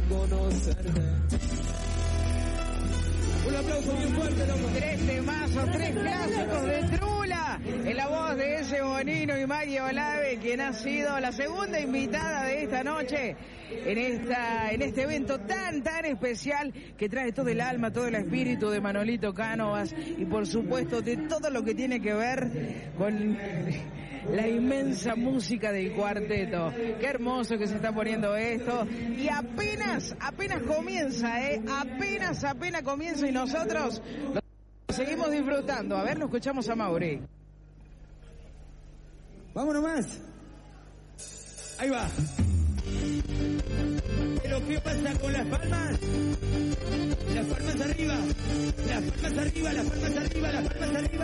conocerte. Un aplauso bien fuerte, loco. 3 temazos, 3 clásicos de Trula, en la voz de ese Bonino y Maggie Olave, quien ha sido la segunda invitada de esta noche en este evento tan especial que trae todo el alma, todo el espíritu de Manolito Cánovas y por supuesto de todo lo que tiene que ver con la inmensa música del cuarteto. Qué hermoso que se está poniendo esto y apenas comienza, apenas comienza y nosotros lo seguimos disfrutando. A ver, lo escuchamos a Mauri. Vámonos más. Ahí va. Pero ¿qué pasa con las palmas? Las palmas arriba, las palmas arriba, las palmas arriba, las palmas arriba.